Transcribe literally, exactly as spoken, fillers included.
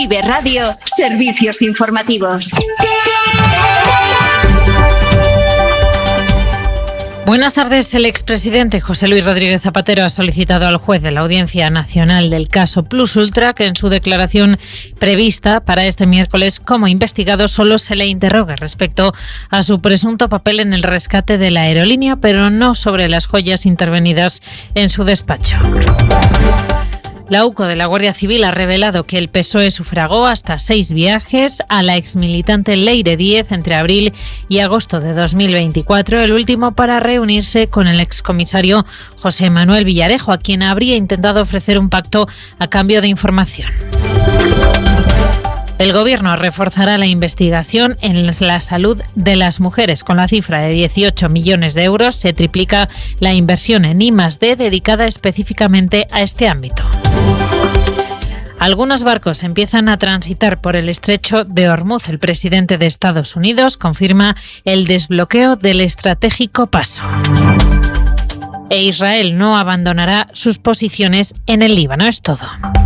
Vive Radio, servicios informativos. Buenas tardes. El expresidente José Luis Rodríguez Zapatero ha solicitado al juez de la Audiencia Nacional del caso Plus Ultra que en su declaración prevista para este miércoles como investigado solo se le interrogue respecto a su presunto papel en el rescate de la aerolínea, pero no sobre las joyas intervenidas en su despacho. La U C O de la Guardia Civil ha revelado que el P S O E sufragó hasta seis viajes a la exmilitante Leire Díez entre abril y agosto de dos mil veinticuatro, el último para reunirse con el excomisario José Manuel Villarejo, a quien habría intentado ofrecer un pacto a cambio de información. El Gobierno reforzará la investigación en la salud de las mujeres. Con la cifra de dieciocho millones de euros se triplica la inversión en I más D dedicada específicamente a este ámbito. Algunos barcos empiezan a transitar por el estrecho de Hormuz. El presidente de Estados Unidos confirma el desbloqueo del estratégico paso. E Israel no abandonará sus posiciones en el Líbano. Es todo.